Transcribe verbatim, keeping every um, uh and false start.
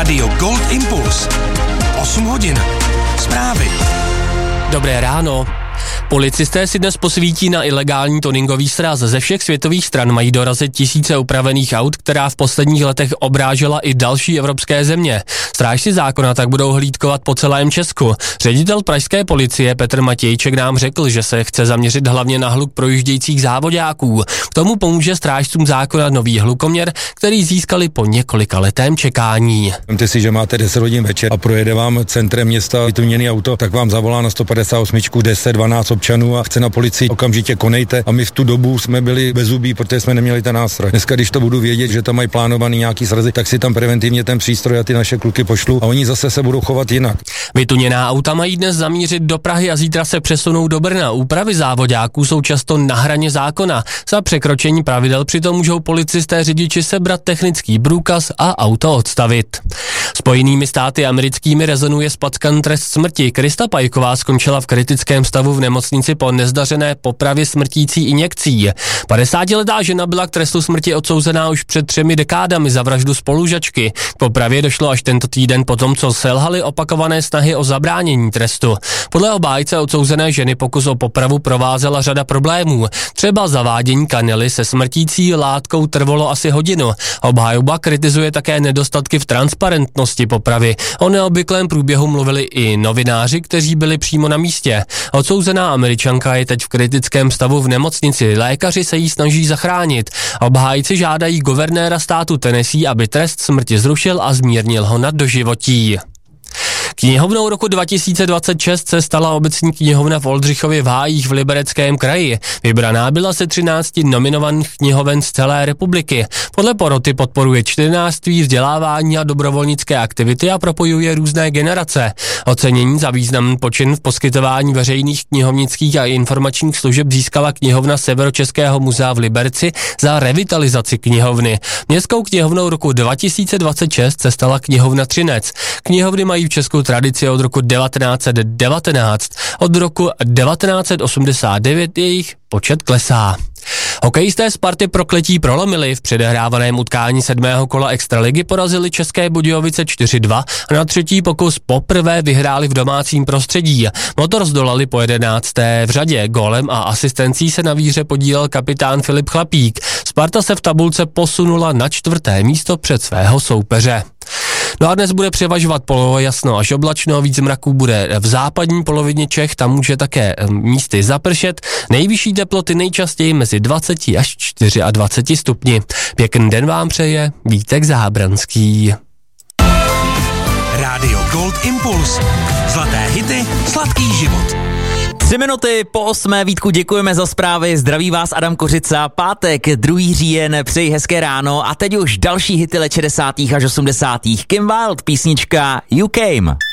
Rádio Gold Impuls. osm hodin. Zprávy. Dobré ráno. Policisté si dnes posvítí na ilegální tuningový sraz. Ze všech světových stran mají dorazit tisíce upravených aut, která v posledních letech obrážela i další evropské země. Strážci zákona tak budou hlídkovat po celém Česku. Ředitel pražské policie Petr Matějček nám řekl, že se chce zaměřit hlavně na hluk projíždějících závoďáků. K tomu pomůže strážcům zákona nový hlukoměr, který získali po několika letém čekání. Vemte si, že máte deset hodin večer a projede vám centrem města vytuněný auto, tak vám zavolá na sto padesát osm deset dvanáct občanů a chce na policii, okamžitě konejte. A my v tu dobu jsme byli bezzubí, protože jsme neměli ten nástroj. Dneska, když to budu vědět, že tam mají plánovaný nějaký srazy, tak si tam preventivně ten přístroj a ty naše kluky pošlu a oni zase se budou chovat jinak. Vytuněná auta mají dnes zamířit do Prahy a zítra se přesunou do Brna. Úpravy závoďáků jsou často na hraně zákona. Za překročení pravidel přitom můžou policisté řidiči sebrat technický průkaz a auto odstavit. Spojenými státy americkými rezonuje spackan trest smrti. Krista Pajková skončila v kritickém stavu v nemocnici po nezdařené popravě smrtící injekcí. padesátiletá žena byla k trestu smrti odsouzená už před třemi dekádami za vraždu spolužačky. K popravě došlo až tento týden potom, co selhaly opakované snahy o zabránění trestu. Podle obhájce odsouzené ženy pokus o popravu provázela řada problémů. Třeba zavádění kanely se smrtící látkou trvalo asi hodinu. Obhajoba kritizuje také nedostatky v transparentnosti popravy. O neobvyklém průběhu mluvili i novináři, kteří byli přímo na místě. Odsouzená Američanka je teď v kritickém stavu v nemocnici. Lékaři se jí snaží zachránit. Obhájci žádají guvernéra státu Tennessee, aby trest smrti zrušil a zmírnil ho na doživotí. Knihovnou roku dva tisíce dvacet šest se stala obecní knihovna v Oldřichově v Hájích v Libereckém kraji. Vybraná byla se třinácti nominovaných knihoven z celé republiky. Podle poroty podporuje čtenářství, vzdělávání a dobrovolnické aktivity a propojuje různé generace. Ocenění za významný počin v poskytování veřejných knihovnických a informačních služeb získala knihovna Severočeského muzea v Liberci za revitalizaci knihovny. Městskou knihovnou roku dva tisíce dvacet šest se stala knihovna Třinec. Knihovny mají v Česku tradici od roku devatenáct set devatenáct. Od roku devatenáct set osmdesát devět jejich počet klesá. Hokejisté Sparty prokletí prolomili. V předehrávaném utkání sedmého kola extraligy porazili České Budějovice čtyři dva a na třetí pokus poprvé vyhráli v domácím prostředí. Motor zdolali po jedenácté v řadě. Gólem a asistencí se na výhře podílel kapitán Filip Chlapík. Sparta se v tabulce posunula na čtvrté místo před svého soupeře. No a dnes bude převažovat polojasno až oblačno, víc mraků bude v západní polovině Čech, tam může také místy zapršet. Nejvyšší teploty nejčastěji mezi dvacet až dvacet čtyři stupni. Pěkný den vám přeje Vítek Zábranský. Rádio Gold Impuls. Zlaté hity, sladký život. Tři minuty po osmé, Vítku, děkujeme za zprávy, zdraví vás Adam Kořica, pátek, druhý říjen, přeji hezké ráno a teď už další hity let šedesátých až osmdesátých Kim Wilde, písnička You Came.